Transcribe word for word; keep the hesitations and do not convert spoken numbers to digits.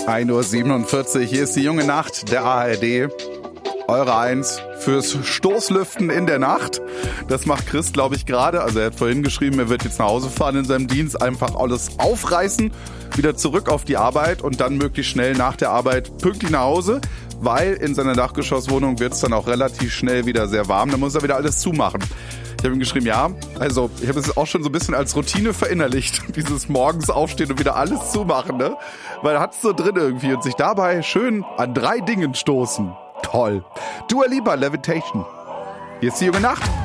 ein Uhr siebenundvierzig, hier ist die junge Nacht der A R D. Eure Eins fürs Stoßlüften in der Nacht. Das macht Chris, glaube ich, gerade. Also er hat vorhin geschrieben, er wird jetzt nach Hause fahren in seinem Dienst, einfach alles aufreißen, wieder zurück auf die Arbeit und dann möglichst schnell nach der Arbeit pünktlich nach Hause, weil in seiner Dachgeschosswohnung wird es dann auch relativ schnell wieder sehr warm. Da muss er wieder alles zumachen. Ich habe ihm geschrieben, ja, also ich habe es auch schon so ein bisschen als Routine verinnerlicht, dieses morgens aufstehen und wieder alles zumachen, ne? Weil er hat es so drin irgendwie und sich dabei schön an drei Dingen stoßen. Toll. Dua Lipa, Levitation. Hier ist die junge Nacht.